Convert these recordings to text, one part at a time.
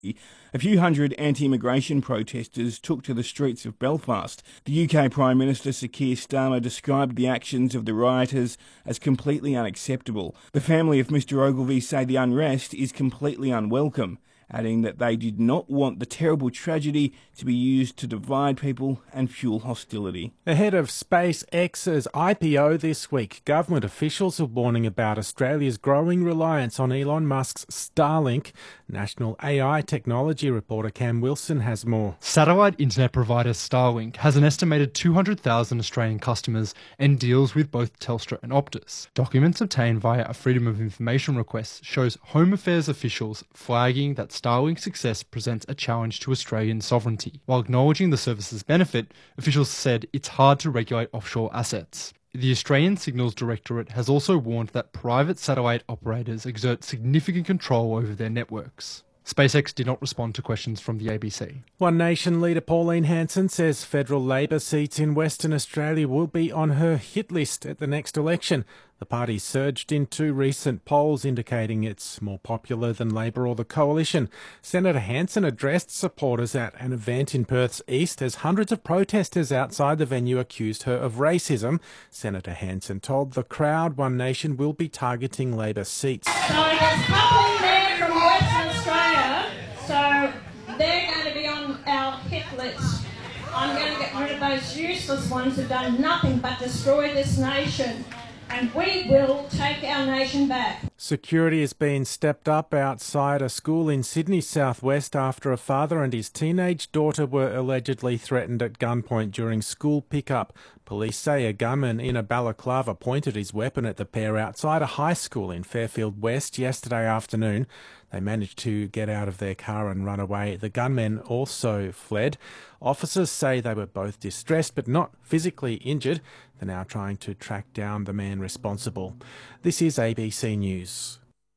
A few hundred anti-immigration protesters took to the streets of Belfast. The UK Prime Minister Sir Keir Starmer described the actions of the rioters as completely unacceptable. The family of Mr Ogilvie say the unrest is completely unwelcome, adding that they did not want the terrible tragedy to be used to divide people and fuel hostility. Ahead of SpaceX's IPO this week, government officials are warning about Australia's growing reliance on Elon Musk's Starlink. National AI technology reporter Cam Wilson has more. Satellite internet provider Starlink has an estimated 200,000 Australian customers and deals with both Telstra and Optus. Documents obtained via a Freedom of Information request shows Home Affairs officials flagging that Starlink's success presents a challenge to Australian sovereignty. While acknowledging the service's benefit, officials said it's hard to regulate offshore assets. The Australian Signals Directorate has also warned that private satellite operators exert significant control over their networks. SpaceX did not respond to questions from the ABC. One Nation leader Pauline Hanson says federal Labor seats in Western Australia will be on her hit list at the next election. The party surged into recent polls indicating it's more popular than Labor or the Coalition. Senator Hanson addressed supporters at an event in Perth's east as hundreds of protesters outside the venue accused her of racism. Senator Hanson told the crowd One Nation will be targeting Labor seats. So there's a couple there from Western Australia, so they're going to be on our hit list. I'm going to get rid of those useless ones who've done nothing but destroy this nation. And we will take our nation back. Security has been stepped up outside a school in Sydney's southwest after a father and his teenage daughter were allegedly threatened at gunpoint during school pickup. Police say a gunman in a balaclava pointed his weapon at the pair outside a high school in Fairfield West yesterday afternoon. They managed to get out of their car and run away. The gunmen also fled. Officers say they were both distressed but not physically injured. They're now trying to track down the man responsible. This is ABC News.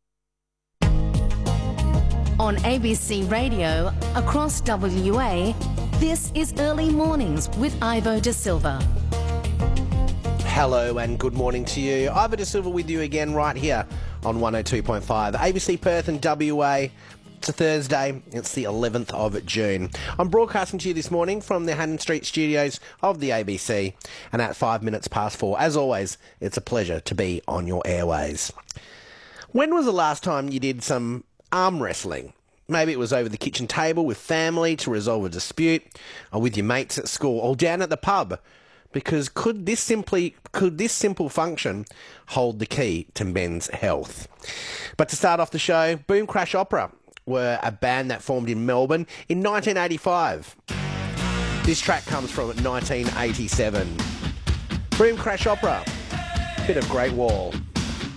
On ABC Radio, across WA, this is Early Mornings with Ivo De Silva. Hello and good morning to you. Ivo De Silva with you again right here on 102.5. ABC Perth and WA. It's a Thursday. It's the 11th of June. I'm broadcasting to you this morning from the Haddon Street studios of the ABC. And at 5 minutes past 4, as always, it's a pleasure to be on your airways. When was the last time you did some arm wrestling? Maybe it was over the kitchen table with family to resolve a dispute, or with your mates at school, or down at the pub. Because could this simple function hold the key to men's health? But to start off the show, Boom Crash Opera were a band that formed in Melbourne in 1985. This track comes from 1987. Boom Crash Opera, bit of Great Wall.